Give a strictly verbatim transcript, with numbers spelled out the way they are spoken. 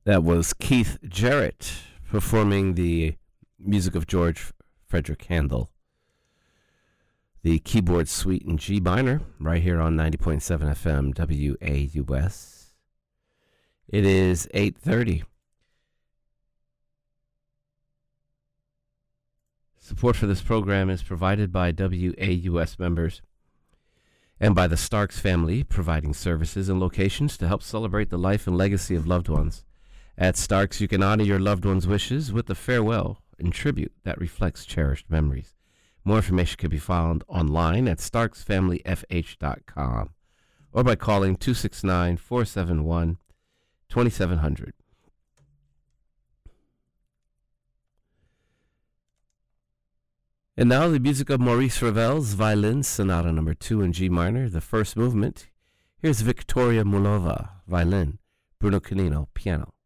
That was Keith Jarrett performing the music of George Frederick Handel. The keyboard suite in G minor, right here on ninety point seven F M W A U S. It is eight thirty. Support for this program is provided by W A U S members and by the Starks family, providing services and locations to help celebrate the life and legacy of loved ones. At Starks, you can honor your loved one's wishes with a farewell and tribute that reflects cherished memories. More information can be found online at starks family f h dot com or by calling two six nine, four seven one, two seven zero zero. And now the music of Maurice Ravel's Violin Sonata number two in G minor, the first movement. Here's Victoria Mulova, violin, Bruno Canino, piano.